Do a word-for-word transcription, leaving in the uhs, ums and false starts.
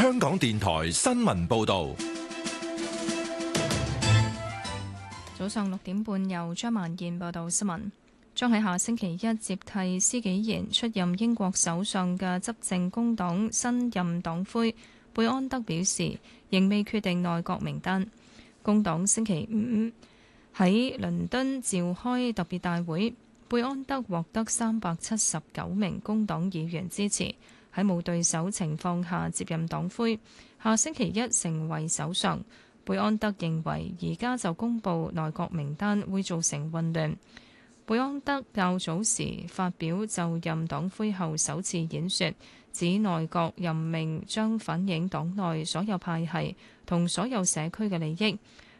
香港電台新聞報道。 早上六點半，由張萬燕報道新聞。將喺下星期一接替施紀賢出任英國首相嘅執政工黨新任黨魁貝安德表示，仍未決定內閣名單。工黨星期五喺倫敦召開特別大會，貝安德獲得三百七十九名工黨議員支持，喺冇對手情況下接任黨魁，下星期一成為首相。貝安德認為而家就公布內閣名單會造成混亂。貝安德較早時發表就任黨魁後首次演說，指內閣任命將反映黨內所有派系同所有社區嘅利益。